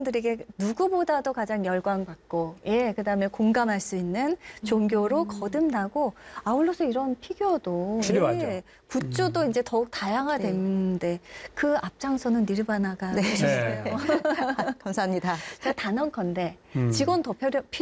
들에게 누구보다도 가장 열광받고 그다음에 공감할 수 있는 종교로 거듭나고 아울러서 이런 피규어도 필요하죠. 굿즈도 이제 더욱 다양화됐는데 그 앞장서는 니르바나가 되셨어요. 감사합니다. 제가 단언컨대 직원 더 필요